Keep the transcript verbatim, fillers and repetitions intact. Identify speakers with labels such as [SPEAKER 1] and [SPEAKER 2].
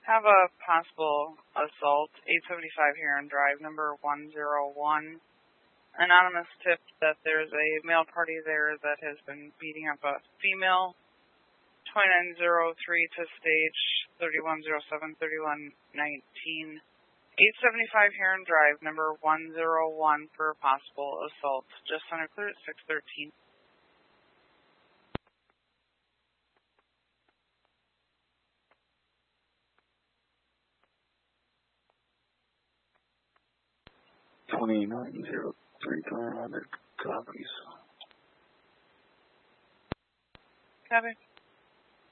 [SPEAKER 1] Have a possible assault, eight seventy-five Heron Drive, number one zero one. Anonymous tip that there's a male party there that has been beating up a female. twenty-nine oh three to stage, thirty-one oh seven, thirty-one nineteen. eight seventy-five Heron Drive, number one zero one for possible assault. Just center clear at six thirteen.
[SPEAKER 2] twenty-nine oh three, one hundred copies.
[SPEAKER 1] Copy.